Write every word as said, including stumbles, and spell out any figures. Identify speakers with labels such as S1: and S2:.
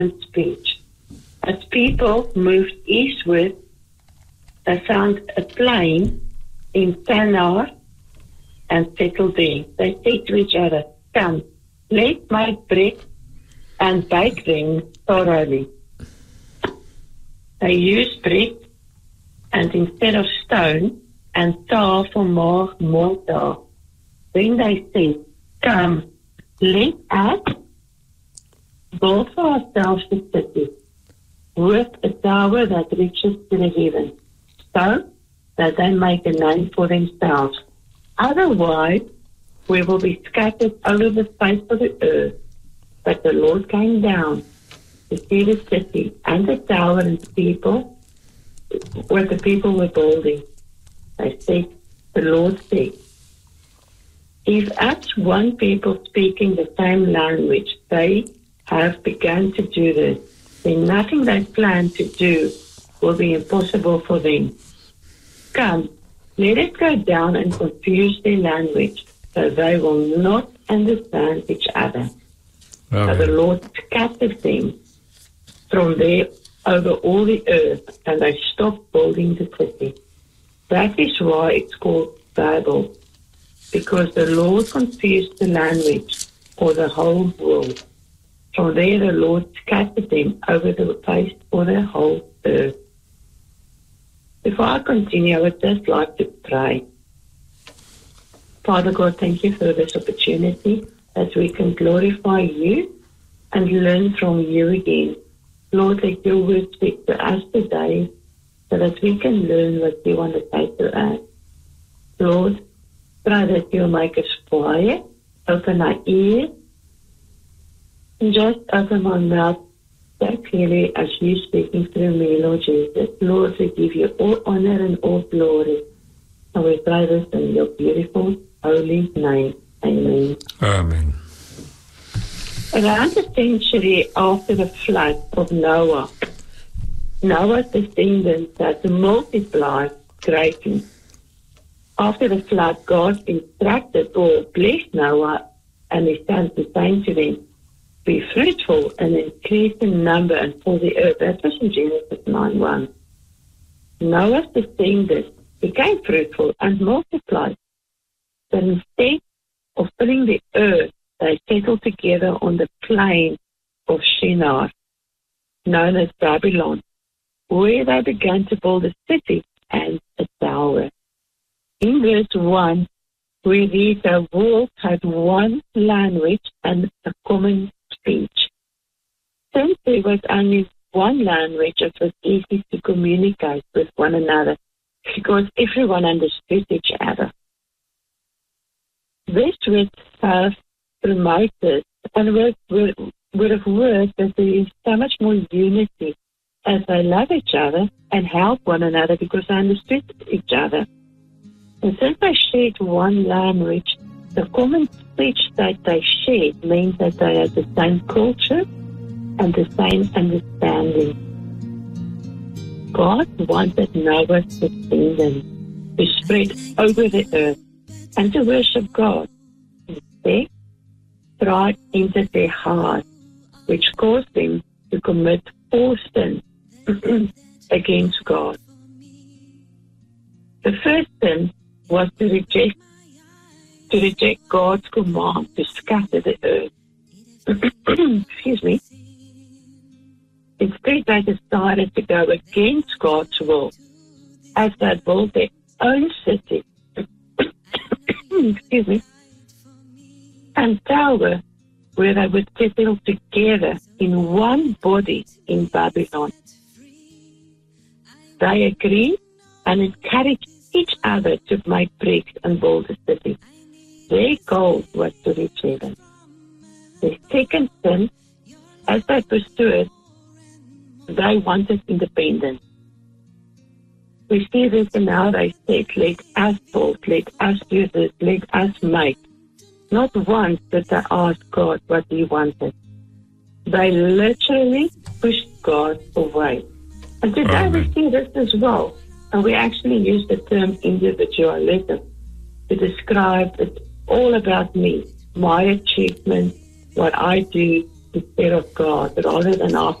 S1: speech. As people moved eastward, they found a plain in Shinar and settled there. They said to each other, "Come, let's make bread and bake them thoroughly." They used brick, and instead of stone and tar for more mortar. Then they said, "Come, let us build for ourselves a city with a tower that reaches to the heaven, so that they make a name for themselves. Otherwise, we will be scattered over the face of the earth." But the Lord came down to see the city and the tower and the people, where the people were building. They said, the Lord said, "If as one people speaking the same language, they have begun to do this, then nothing they plan to do will be impossible for them. Come, let us go down and confuse their language, so they will not understand each other."
S2: Amen.
S1: So the Lord scattered them from there over all the earth, and they stopped building the city. That is why it's called Babel, because the Lord confused the language for the whole world. From there the Lord scattered them over the face of the whole earth. Before I continue, I would just like to pray. Father God, thank you for this opportunity that we can glorify you and learn from you again. Lord, let your word speak to us today so that we can learn what you want to say to us. Lord, pray that you'll make us quiet, open our ears, and just open my mouth so clearly as you speaking through me, Lord Jesus. Lord, we give you all honor and all glory. And we pray this in your beautiful, holy name. Amen.
S2: Amen.
S1: Around a century after the flood of Noah, Noah's descendants had multiplied greatly. After the flood, God instructed or blessed Noah and his sons to say to them, "Be fruitful and increase in number and fill the earth." That was in Genesis nine one. Noah's descendants became fruitful and multiplied. But instead of filling the earth, they settled together on the plain of Shinar, known as Babylon, where they began to build a city and a tower. In verse one, we read the world had one language and a common speech. Since there was only one language, it was easy to communicate with one another because everyone understood each other. This would have promoted and would, would, would have worked that there is so much more unity as they love each other and help one another because they understood each other. And since they shared one language, the common speech that they shared meant that they had the same culture and the same understanding. God wanted Noah's descendants to spread over the earth and to worship God. Instead, pride entered their heart, which caused them to commit four sins against God. The first sin was to reject to reject God's command to scatter the earth. Excuse me. Instead, they decided to go against God's will as they built their own city. Excuse me. And tower where they would settle together in one body in Babylon. They agreed and encouraged each other to make bricks and build a city. Their goal was to reach heaven. The second sin, as they pursued, they wanted independence. We see this in how they said, let us build, let us do this, let us make. Not once did they ask God what he wanted. They literally pushed God away. And today
S2: Amen.
S1: we see this as well. And we actually use the term individualism to describe it's all about me, my achievements, what I do, despair of God rather than our